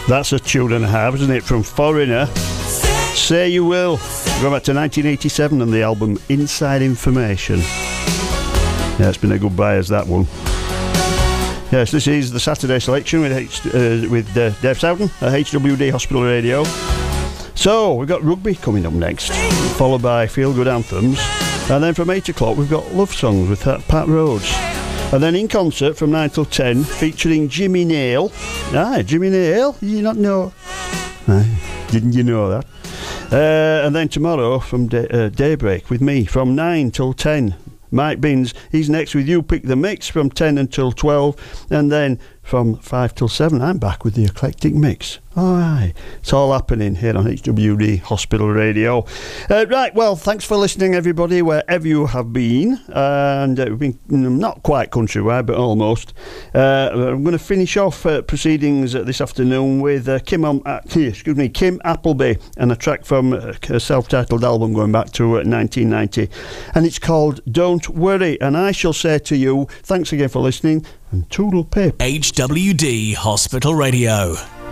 That's a tune and a half, isn't it? From Foreigner. Say You Will. Going back to 1987 and the album Inside Information. Yeah, it's been a good buyers, that one. Yes, this is the Saturday selection with Dave Southern at HWD Hospital Radio. So, we've got rugby coming up next, followed by Feel Good Anthems. And then from 8 o'clock, we've got Love Songs with Pat Rhodes. And then in concert from 9 till 10, featuring Jimmy Nail. Aye, Jimmy Nail, did you not know? Aye, didn't you know that? And then tomorrow from Daybreak with me from 9 till 10. Mike Binns, he's next with You Pick the Mix from 10 until 12. And then from 5 till 7, I'm back with the Eclectic Mix. All right, it's all happening here on HWD Hospital Radio. Right, well, thanks for listening, everybody, wherever you have been. And we've been not quite countrywide, but almost. I'm going to finish off proceedings this afternoon with Kim Appleby and a track from a self-titled album going back to 1990. And it's called Don't Worry. And I shall say to you, thanks again for listening, and toodle pip. HWD Hospital Radio.